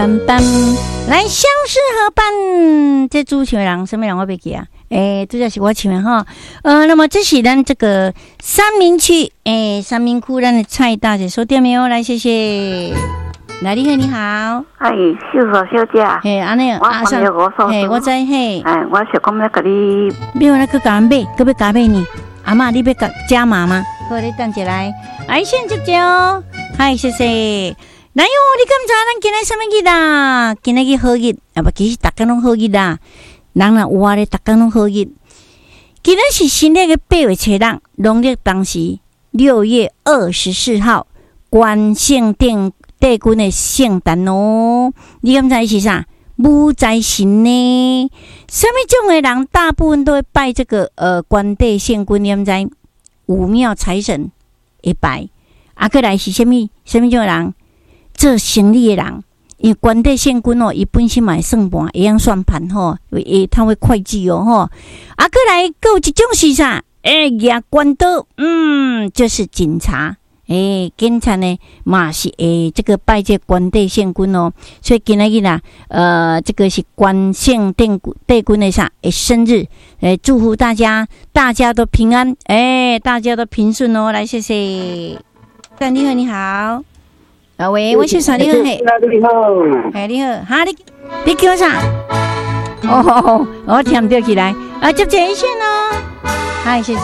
来相识何伴？这主唱人什么人我袂记啊？这就是我唱的哈。那么这是咱这个三明区，三明区咱的蔡大姐收店没有？来，谢谢。来，你好，你好。 秀嫂小姐。 安尼阿嫂，我知嘿。 我是讲要甲你， 没有那个加买，可要加买呢？阿嬷，你要加码吗？好，你等一来。先接接哦。嗨，谢谢。来哟，你敢知咱今日什么日啦？今日好日，不，其实大家拢好日啦。人若有咧，大家拢好日。今日是新历的8月7日，农历当时6月24号，关圣帝君的圣诞哦。你敢知是啥？武财神呢？什么种的人，大部分都会拜这个关帝圣君，你敢知？武庙财神会拜。过来是什么种的人？做生意的人，因为关帝圣君伊本身嘛会算盘，会晓算盘吼，他会会计哦吼。过来还有一种是啥？抓关刀，就是警察。警察呢嘛是这个拜这关帝圣君哦。所以今仔日啦，这个是关圣帝君的啥的生日，祝福大家都平安，大家都平顺哦。来，谢谢。你好，你好。喂，我是啥？你好，嘿， 你好， 你好，哈，你叫啥？我听不到起来，接一线哦。嗨，谢谢。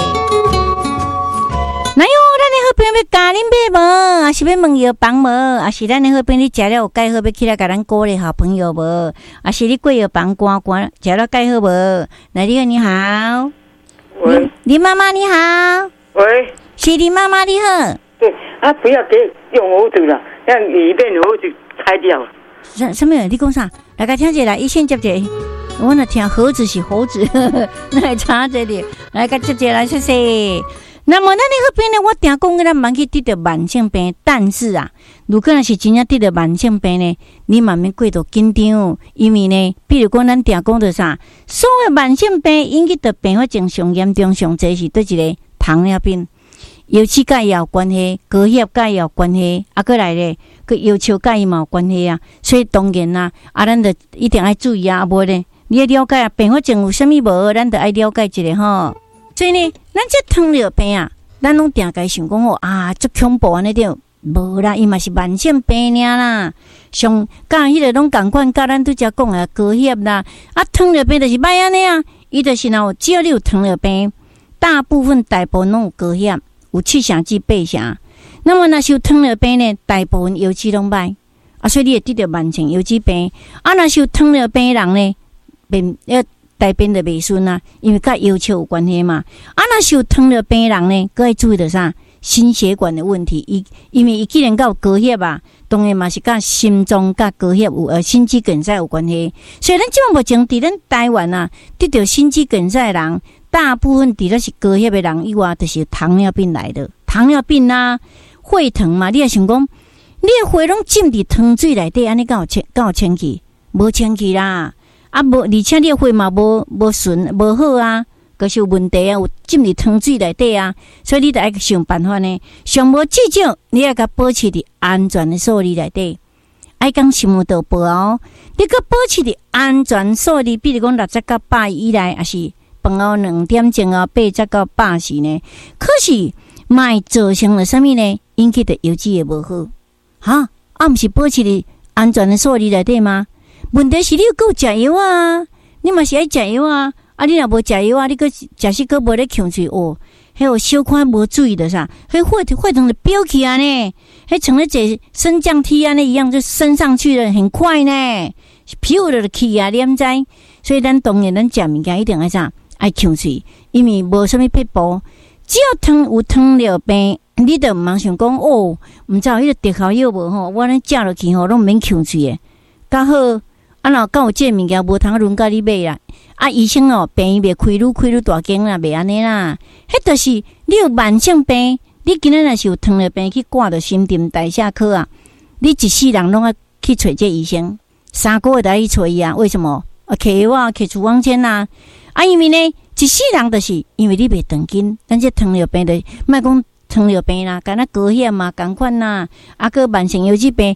那哟，咱的好朋友要教恁买无？还是要问药房无？还是咱的好朋友你食了有介好，要起来甲咱鼓励好朋友无？还是你过药房逛逛，食了介好无？来，你好，你好。 喂， 林妈妈你好。 喂， 是林妈妈你好。 对不要给用猴子了，让里面猴子拆掉。 什么？你讲啥？来个听一下，一线接者。我那听猴子是猴子，来查这里，来个接者来谢谢。那么咱那边呢？我听讲咱蛮去得到慢性病，但是啊，如果那是真正得到慢性病呢，你慢慢过度紧张，因为呢，比如讲咱听讲的啥，所有慢性病引起的并发症上严重上侪是对一个糖尿病。油脂钙也有关系，高血钙也有关系，过来咧，要求钙嘛有关系啊。所以当然啦，咱就一定要注意啊，无咧，你要了解啊，并发症有啥物无，咱就要了解一下吼。所以呢，咱这糖尿病啊，咱拢定该想讲这恐怖安尼着无啦，伊嘛是慢性病啦。上甲迄个拢共款，甲咱拄则讲啊，高血啦，糖尿病就是歹安尼啊，伊就是只要你有糖尿病，大部分拢有高血。有7成至8成，那么若是有糖尿病呢，大部分油脂拢歹所以你会得到慢性油脂病若是有糖尿病的人呢，大便就袂顺啊，因为甲油脂有关系嘛。若是有糖尿病的人呢，佫要注意到啥？心血管的问题，因为伊既然有高血啊，当然嘛是甲心脏甲高血有心肌梗塞有关系。所以咱即目前伫咱台湾啊，得到心肌梗塞的人。大部分除了是高血的人以外，就是糖尿病来的。糖尿病啊，血糖嘛，你也想讲，你的血拢浸伫汤水内底，安尼敢有清气？无清气啦，无，而且你的血嘛无顺无好啊，就是有问题啊，有浸伫汤水内底啊，所以你得爱想办法呢。上无至少你要甲保持伫安全的数字内底，爱讲心无道报哦。你甲保持伫安全数字，比如讲60到100以内，还是？饭后2点钟80到80呢，可是卖造成了什么呢？引起的油脂也无好，毋是保持伫安全的数字内底吗？问题是你有食药啊，你嘛是爱食药啊，你若无食药啊，你个食时个无咧控制迄有小可无注意的啥，血糖就飙起啊呢，迄像咧坐升降梯安尼一样，就升上去了，很快呢，飘落去啊，你毋知？所以咱当然咱食物件一定爱啥？爱控制，因为无啥物撇步，只要有糖尿病，你就毋茫想讲毋知迄个特效药无吼，我咧食落去吼，拢毋免控制诶，较好。若敢有这物件无通轮甲你买啦，医生病院袂开愈大间啦，袂安尼啦。迄就是你有慢性病，你今仔若是有糖尿病去挂着新陈代谢科啊，你一世人拢要去找这医生，3个月才去找伊啊？为什么？摕药啊，摕处方签啊。因为呢，一世人就是因为你袂长紧，咱这糖尿病的，莫讲糖尿病啦，敢若高血嘛，共款啦，个慢性油脂病，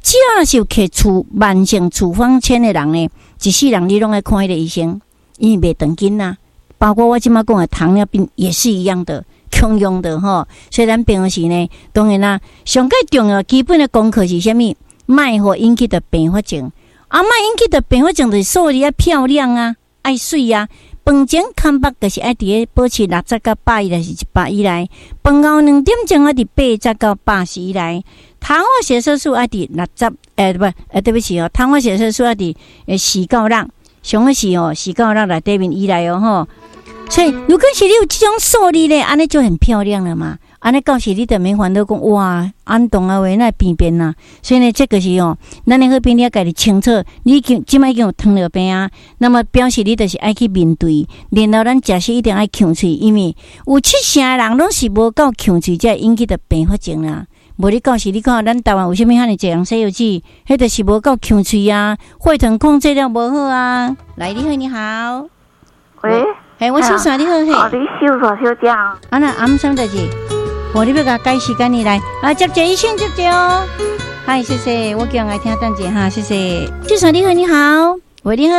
只要是有摕慢性处方签的人呢，一世人你拢爱看迄个医生，因为袂长紧啊。包括我即马讲的糖尿病也是一样的，共用的吼。所以咱平时呢，当然啦，上个重要基本的功课是啥物？莫互引起的并发症。莫引起的并发症就是数字要漂亮啊，爱水啊。饭前空腹就是爱伫咧保持60到100以内是100以内，饭后2点钟爱伫80到80以内。糖化血色素爱伫60，对不起哦，糖化血色素爱伫4到6，上个是哦4到6内底面以内哦吼。所以如果是你有这种数字咧，安尼就很漂亮了嘛。安尼到时你就免烦恼讲哇，安动啊话那变变啦。所以呢，这个是哦，咱的好病你要家己清楚，你即摆已经有糖尿病啊，那么表示你就是爱去面对，然后咱食食一定爱呛喙，因为有70%的人拢是无够呛喙，才会引起的并发症啦。无你到时你看咱台湾为什么遐尼侪人洗油脂，迄就是无够呛喙啊，血糖控制了无好啊。来，你好，你好， 喂。 嘿，我小啥你好嘿？ 你小啥小姐？ 啊那暗什么代志？你要甲改时间你来啊，接一线接哦。嗨，谢谢，我叫来听等者哈，谢谢。小啥你好，你好，喂你好。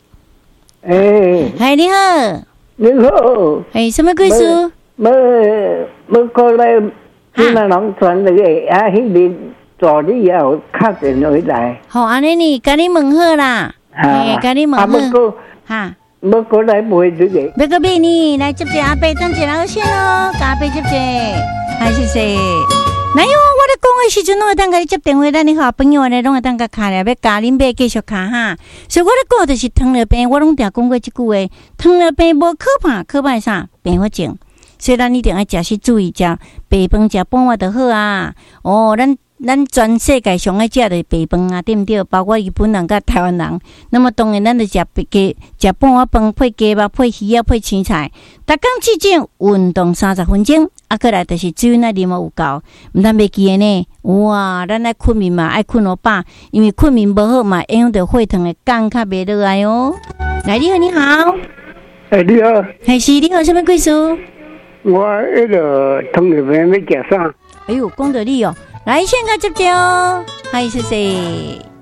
嗨你好。 你好。 什么故事？ 要过来，你那人传那个迄边助理也有敲电话来。 好，安尼你甲你问好啦。甲你问好。哈。 要过来买这个， 要过买你来接者阿伯，等者来先咯，甲阿伯接者，嗨，谢谢。哪有我咧讲的时阵，拢会当甲你接电话，咱你好朋友咧，拢会当甲卡咧，要加恁爸继续卡哈。所以我咧讲就是糖尿病，我拢定讲过即句话，糖尿病无可怕，可怕啥？并发症。所以咱一定要食时注意食白饭，食半碗就好啊。哦，咱全世界上爱食的白饭啊，对毋对？包括日本人甲台湾人。那么当然，咱就食半碗饭配鸡肉、配鱼啊、配青菜。逐工至少运动30分钟，过来就是水那啉有够。毋通袂记的呢。哇，咱爱困眠嘛，爱困好饱，因为困眠无好嘛，影响到血糖的降较袂落来哦。来，你好，你好。 你好。 是你好，什么故事？ 我迄个糖尿病要食啥？ 哎呦，讲到你哦。来，先甲接哦，嗨，谢谢。